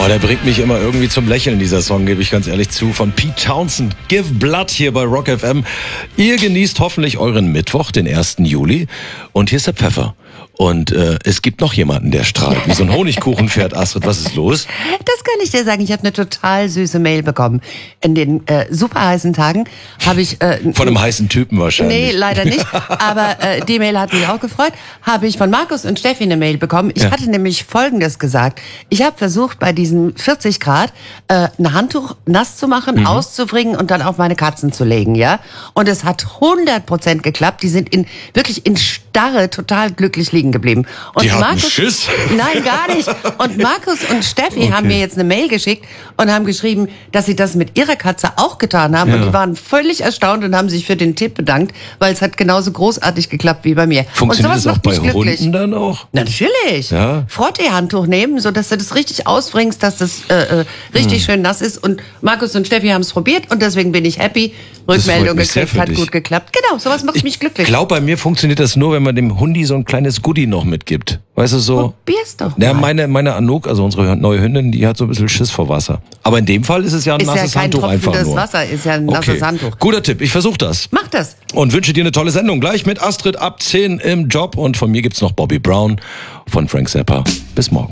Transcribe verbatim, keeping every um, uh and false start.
Oh, der bringt mich immer irgendwie zum Lächeln, dieser Song, gebe ich ganz ehrlich zu. Von Pete Townsend, Give Blood hier bei Rock F M. Ihr genießt hoffentlich euren Mittwoch, den ersten Juli. Und hier ist der Pfeffer. Und äh, es gibt noch jemanden, der strahlt wie so ein Honigkuchenpferd. Astrid, was ist los? Das kann ich dir sagen. Ich habe eine total süße Mail bekommen. In den äh, super heißen Tagen habe ich... Äh, von einem heißen Typen wahrscheinlich. Nee, leider nicht. Aber äh, die Mail hat mich auch gefreut. Habe ich von Markus und Steffi eine Mail bekommen. Ich ja. hatte nämlich Folgendes gesagt. Ich habe versucht, bei diesen vierzig Grad äh, ein Handtuch nass zu machen, mhm. auszubringen und dann auf meine Katzen zu legen. Ja. Und es hat hundert Prozent geklappt. Die sind in wirklich in Starre total glücklich liegen geblieben. Und die hatten Markus, Schiss? Nein, gar nicht. Und Markus und Steffi okay. haben mir jetzt eine Mail geschickt und haben geschrieben, dass sie das mit ihrer Katze auch getan haben. Ja. Und die waren völlig erstaunt und haben sich für den Tipp bedankt, weil es hat genauso großartig geklappt wie bei mir. Funktioniert und das auch bei Hunden dann auch? Natürlich. Ja. Frottee-Handtuch nehmen, sodass du das richtig ausbringst, dass das äh, äh, richtig hm. schön nass ist. Und Markus und Steffi haben es probiert und deswegen bin ich happy. Rückmeldung gekriegt, hat gut geklappt. Genau, sowas macht ich mich glücklich. Ich glaube, bei mir funktioniert das nur, wenn man dem Hundi so ein kleines Goodie noch mitgibt. Weißt du, so. Probier's doch mal. Ja, meine, meine Anouk, also unsere neue Hündin, die hat so ein bisschen Schiss vor Wasser. Aber in dem Fall ist es ja ein ist nasses ja kein Handtuch einfach das nur. Wasser ist ja ein nasses okay. Handtuch. Guter Tipp, ich versuche das. Mach das. Und wünsche dir eine tolle Sendung. Gleich mit Astrid ab zehn im Job. Und von mir gibt's noch Bobby Brown von Frank Zappa. Bis morgen.